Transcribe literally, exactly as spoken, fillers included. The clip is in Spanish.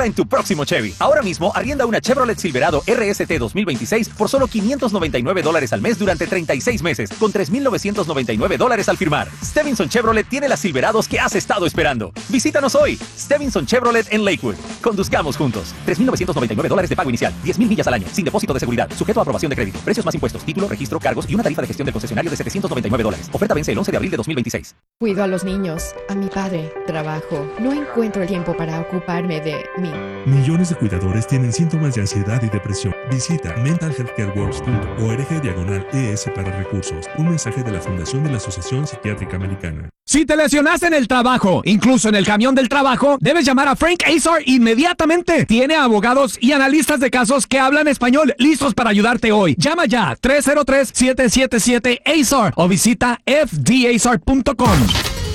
en tu próximo Chevy. Ahora mismo arrienda una Chevrolet Silverado R S T dos mil veintiséis por solo quinientos noventa y nueve dólares al mes durante treinta y seis meses, con tres mil novecientos noventa y nueve dólares al firmar. Stevinson Chevrolet tiene las Silverados que has estado esperando. Visítanos hoy. Stevinson Chevrolet en Lakewood. Conduzcamos juntos. tres mil novecientos noventa y nueve dólares de pago inicial. diez mil millas al año. Sin depósito de seguridad. Sujeto a aprobación de crédito. Precios más impuestos, título, registro, cargos y una tarifa de gestión del concesionario de setecientos noventa y nueve dólares. Oferta vence el once de abril de dos mil veintiséis. Cuido a los niños, a mi padre, trabajo. No encuentro el tiempo para ocuparme de mí. Millones de cuidadores tienen síntomas de ansiedad y depresión. Visita mental health care works punto org diagonal E S para recursos. Un mensaje de la Fundación de la Asociación Psiquiátrica Americana. Si te lesionaste en el trabajo, incluso en el camión del trabajo, debes llamar a Frank Azar inmediatamente. Tiene abogados y analistas de casos que hablan español listos para ayudarte hoy. Llama ya tres cero tres, siete siete siete, A Z A R o visita F D A Z A R punto com.